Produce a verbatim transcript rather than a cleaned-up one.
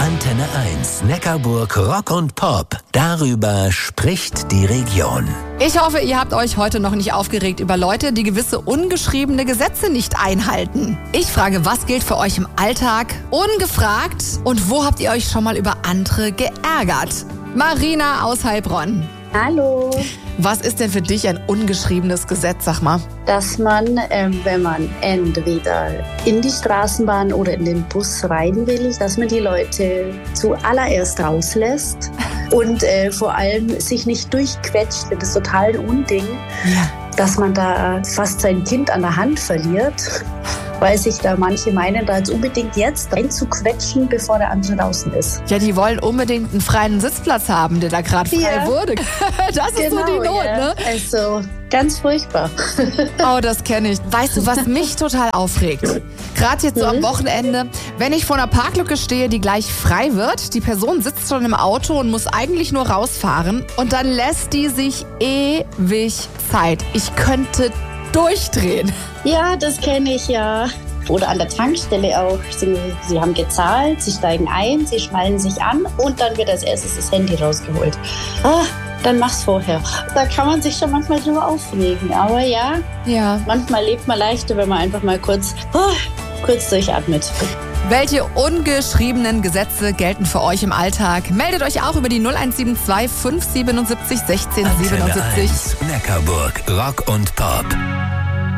Antenne eins, Neckarburg Rock und Pop. Darüber spricht die Region. Ich hoffe, ihr habt euch heute noch nicht aufgeregt über Leute, die gewisse ungeschriebene Gesetze nicht einhalten. Ich frage, was gilt für euch im Alltag ungefragt und wo habt ihr euch schon mal über andere geärgert? Marina aus Heilbronn. Hallo. Was ist denn für dich ein ungeschriebenes Gesetz, sag mal? Dass man, ähm, wenn man entweder in die Straßenbahn oder in den Bus rein will, dass man die Leute zuallererst rauslässt und äh, vor allem sich nicht durchquetscht. Das ist total ein Unding, Ja. dass man da fast sein Kind an der Hand verliert, weil sich da manche meinen, da jetzt unbedingt jetzt reinzuquetschen, bevor der andere draußen ist. Ja, die wollen unbedingt einen freien Sitzplatz haben, der da gerade frei Ja. wurde. Das ist so die Not, ja. ne? Also ganz furchtbar. Oh, das kenne ich. Weißt du, was mich total aufregt? Gerade jetzt so am Wochenende, wenn ich vor einer Parklücke stehe, die gleich frei wird, die Person sitzt schon im Auto und muss eigentlich nur rausfahren und dann lässt die sich ewig Zeit. Ich könnte durchdrehen. Ja, das kenne ich ja. Oder an der Tankstelle auch. Sie, sie haben gezahlt, sie steigen ein, sie schnallen sich an und dann wird als erstes das Handy rausgeholt. Ah, dann mach's vorher. Da kann man sich schon manchmal drüber aufregen. Aber ja, Ja. manchmal lebt man leichter, wenn man einfach mal kurz, ah, kurz durchatmet. Welche ungeschriebenen Gesetze gelten für euch im Alltag? Meldet euch auch über die null eins sieben zwei fünf sieben sieben sechzehn Antenne siebenundsiebzig. eins, Neckarburg Rock und Pop.